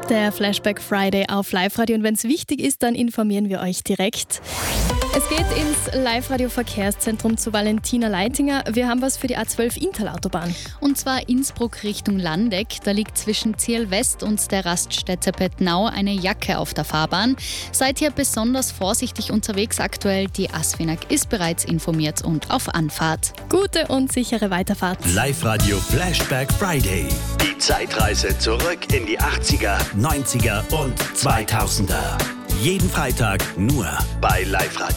Der Flashback Friday auf Live-Radio, und wenn es wichtig ist, dann informieren wir euch direkt. Es geht ins Live-Radio-Verkehrszentrum zu Valentina Leitinger. Wir haben was für die A12 Interlautobahn. Und zwar Innsbruck Richtung Landeck. Da liegt zwischen Ziel West und der Raststätte Pettnau eine Jacke auf der Fahrbahn. Seid hier besonders vorsichtig unterwegs aktuell. Die ASFINAG ist bereits informiert und auf Anfahrt. Gute und sichere Weiterfahrt. Live-Radio Flashback Friday. Die Zeitreise zurück in die 80er, 90er und 2000er. Jeden Freitag nur bei Live-Radio.